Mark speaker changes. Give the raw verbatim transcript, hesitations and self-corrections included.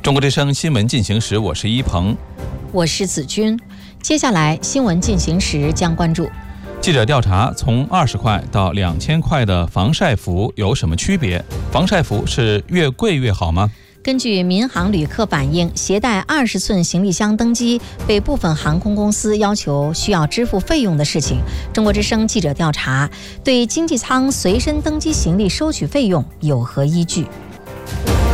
Speaker 1: 中国之声新闻进行时，我是一鹏，
Speaker 2: 我是子君。接下来新闻进行时将关注：
Speaker 1: 记者调查，从二十块到两千块的防晒服有什么区别？防晒服是越贵越好吗？
Speaker 2: 根据民航旅客反映，携带二十寸行李箱登机被部分航空公司要求需要支付费用的事情，中国之声记者调查，对经济舱随身登机行李收取费用有何依据？